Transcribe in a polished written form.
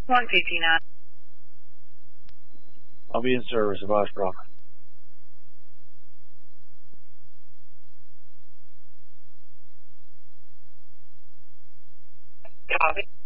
159. I'll be in service, advise proper. Copy.